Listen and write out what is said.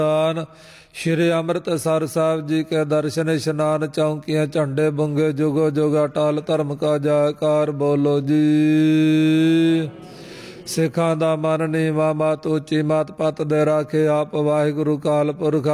ਸ਼੍ਰੀ ਅੰਮ੍ਰਿਤਸਰ ਸਾਹਿਬ ਜੀ ਕੇ ਦਰਸ਼ਨ ਇਸ਼ਨਾਨ ਚੌਂਕੀਆਂ ਝੰਡੇ ਬੁੰਗੇ ਜੁਗੋ ਜੁਗ ਅਟਲ ਧਰਮ ਕਾ ਜੈਕਾਰ ਬੋਲੋ ਜੀ। ਸਿੱਖਾਂ ਦਾ ਮਨ ਨੀਵਾਂ ਮਤ ਉੱਚੀ ਮਤ ਪਤ ਦੇ ਰਾਖੇ ਆਪ ਵਾਹਿਗੁਰੂ ਕਾਲ ਪੁਰਖ